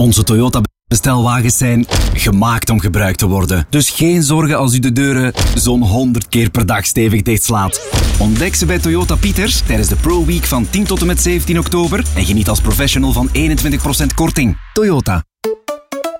Onze Toyota bestelwagens zijn gemaakt om gebruikt te worden. Dus geen zorgen als u de deuren zo'n 100 keer per dag stevig dichtslaat. Ontdek ze bij Toyota Pieters tijdens de Pro Week van 10 tot en met 17 oktober en geniet als professional van 21% korting. Toyota.